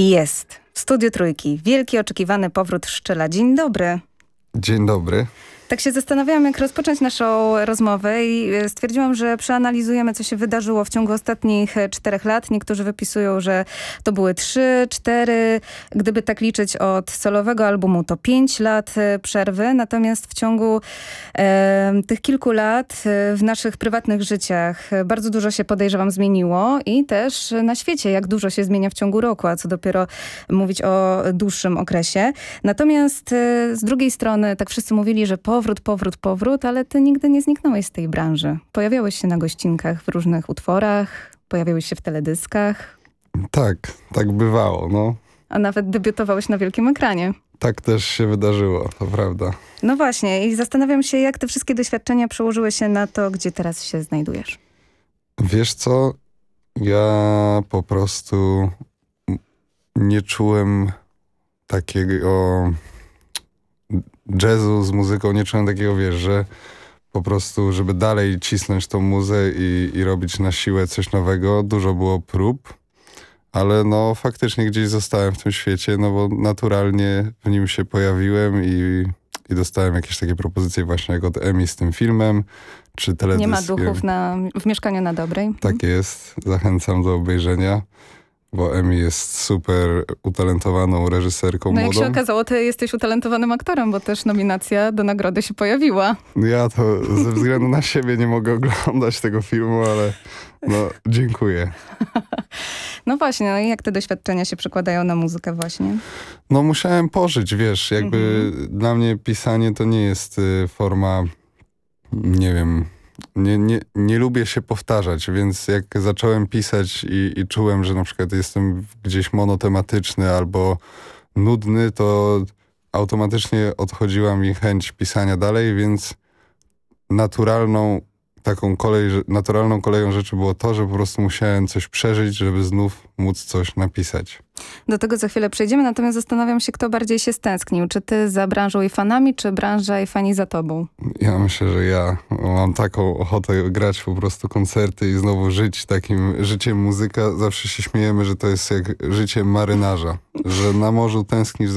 Jest. W Studiu Trójki. Wielki, oczekiwany powrót Szczyla. Dzień dobry. Dzień dobry. Tak się zastanawiałam, jak rozpocząć naszą rozmowę i stwierdziłam, że przeanalizujemy, co się wydarzyło w ciągu ostatnich 4 lat. Niektórzy wypisują, że to były 3, 4. Gdyby tak liczyć od solowego albumu, to 5 lat przerwy. Natomiast w ciągu tych kilku lat w naszych prywatnych życiach bardzo dużo się, podejrzewam, zmieniło i też na świecie, jak dużo się zmienia w ciągu roku, a co dopiero mówić o dłuższym okresie. Natomiast z drugiej strony tak wszyscy mówili, że powrót, ale ty nigdy nie zniknąłeś z tej branży. Pojawiałeś się na gościnkach w różnych utworach, pojawiałeś się w teledyskach. Tak bywało, no. A nawet debiutowałeś na wielkim ekranie. Tak też się wydarzyło, to prawda. No właśnie i zastanawiam się, jak te wszystkie doświadczenia przełożyły się na to, gdzie teraz się znajdujesz. Wiesz co? Ja po prostu nie czułem takiego jazzu z muzyką, nie czułem takiego, wiesz, że po prostu, żeby dalej cisnąć tą muzę i robić na siłę coś nowego. Dużo było prób, ale no faktycznie gdzieś zostałem w tym świecie, no bo naturalnie w nim się pojawiłem i dostałem jakieś takie propozycje właśnie jak od Emi z tym filmem, czy teledyskiem. Nie ma duchów w Mieszkaniu na Dobrej. Tak jest, zachęcam do obejrzenia, bo Emi jest super utalentowaną reżyserką No jak młodą. się okazało, ty jesteś utalentowanym aktorem, bo też nominacja do nagrody się pojawiła. Ja to ze względu na siebie nie mogę oglądać tego filmu, ale no dziękuję. No właśnie, no i jak te doświadczenia się przekładają na muzykę właśnie? No musiałem pożyć, wiesz, jakby dla mnie pisanie to nie jest forma, nie wiem, nie lubię się powtarzać, więc jak zacząłem pisać i czułem, że na przykład jestem gdzieś monotematyczny albo nudny, to automatycznie odchodziła mi chęć pisania dalej, więc naturalną koleją rzeczy było to, że po prostu musiałem coś przeżyć, żeby znów móc coś napisać. Do tego za chwilę przejdziemy, natomiast zastanawiam się, kto bardziej się stęsknił. Czy ty za branżą i fanami, czy branża i fani za tobą? Ja myślę, że ja mam taką ochotę grać po prostu koncerty i znowu żyć takim życiem muzyka. Zawsze się śmiejemy, że to jest jak życie marynarza, że na morzu tęsknisz